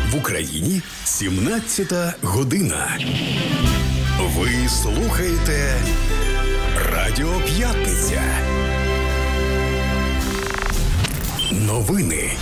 В Україні 17 година. Ви слухаєте Радіо П'ятниця. Новини.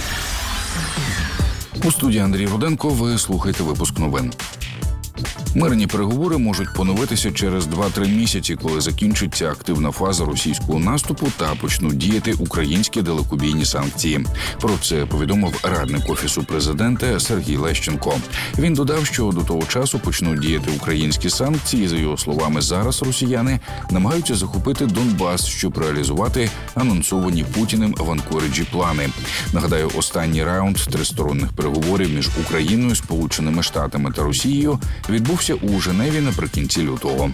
У студії Андрій Руденко. Ви слухаєте випуск новин. Мирні переговори можуть поновитися через 2-3 місяці, коли закінчиться активна фаза російського наступу та почнуть діяти українські далекобійні санкції. Про це повідомив радник Офісу президента Сергій Лещенко. Він додав, що до того часу почнуть діяти українські санкції. За його словами, зараз росіяни намагаються захопити Донбас, щоб реалізувати анонсовані Путіним в Анкориджі плани. Нагадаю, останній раунд тристоронних переговорів між Україною, Сполученими Штатами та Росією відбувся у Женеві наприкінці лютого.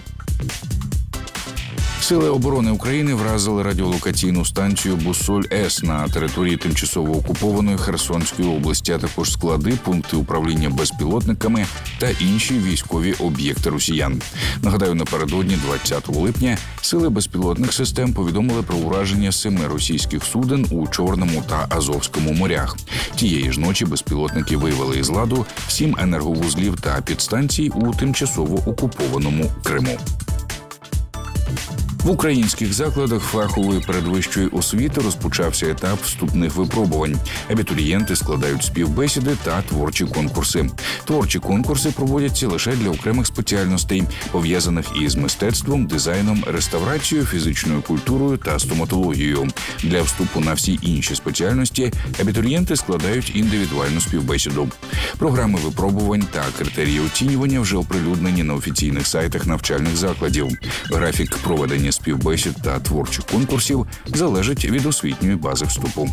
Сили оборони України вразили радіолокаційну станцію Буссоль-С на території тимчасово окупованої Херсонської області, а також склади, пункти управління безпілотниками та інші військові об'єкти росіян. Нагадаю, напередодні 20 липня сили безпілотних систем повідомили про ураження 7 російських суден у Чорному та Азовському морях. Тієї ж ночі безпілотники вивели із ладу 7 енерговузлів та підстанцій у тимчасово окупованому Криму. В українських закладах фахової передвищої освіти розпочався етап вступних випробувань. Абітурієнти складають співбесіди та творчі конкурси. Творчі конкурси проводяться лише для окремих спеціальностей, пов'язаних із мистецтвом, дизайном, реставрацією, фізичною культурою та стоматологією. Для вступу на всі інші спеціальності абітурієнти складають індивідуальну співбесіду. Програми випробувань та критерії оцінювання вже оприлюднені на офіційних сайтах навчальних закладів. Графік проведення співбесід та творчих конкурсів залежить від освітньої бази вступу.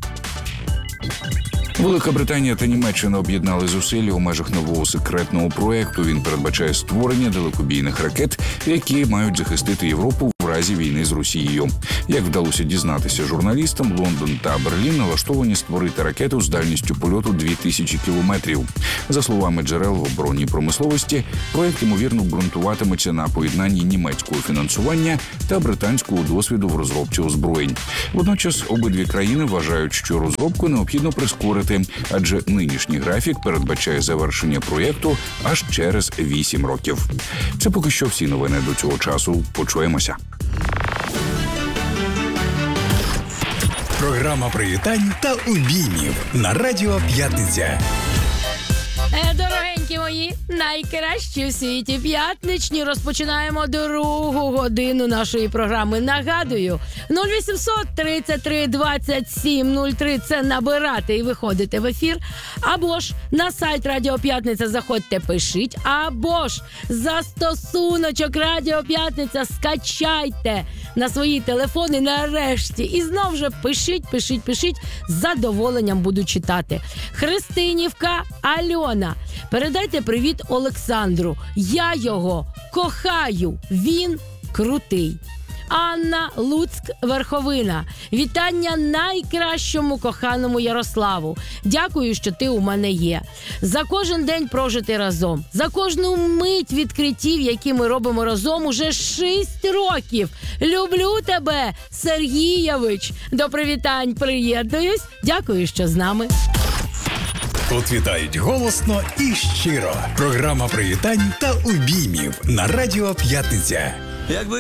Велика Британія та Німеччина об'єднали зусилля у межах нового секретного проєкту. Він передбачає створення далекобійних ракет, які мають захистити Європу в разі війни з Росією. Як вдалося дізнатися журналістам, Лондон та Берлін налаштовані створити ракету з дальністю польоту 2000 кілометрів. За словами джерел в оборонній промисловості, проєкт, ймовірно, ґрунтуватиметься на поєднанні німецького фінансування та британського досвіду в розробці озброєнь. Водночас обидві країни вважають, що розробку необхідно прискорити, адже нинішній графік передбачає завершення проєкту аж через 8 років. Це поки що всі новини до цього часу. Почуємося. Програма привітань та обіймів на Радіо П'ятниця. Дорогенькі мої, найкращі в світі п'ятничні. Розпочинаємо другу годину нашої програми. Нагадую, 0800 33 27 03 – це набирати і виходити в ефір. Або ж на сайт Радіо П'ятниця заходьте, пишіть. Або ж застосуночок Радіо П'ятниця скачайте на свої телефони нарешті. І знов же пишіть. З задоволенням буду читати. Христинівка, Альона. Передайте привіт Олександру. Я його кохаю. Він крутий. Анна, Луцьк, Верховина. Вітання найкращому коханому Ярославу. Дякую, що ти у мене є. За кожен день прожити разом. За кожну мить відкриттів, які ми робимо разом уже 6 років. Люблю тебе, Сергійович. До привітань приєднуюсь. Дякую, що з нами. Тут вітають голосно і щиро. Програма привітань та обіймів на Радіо П'ятниця.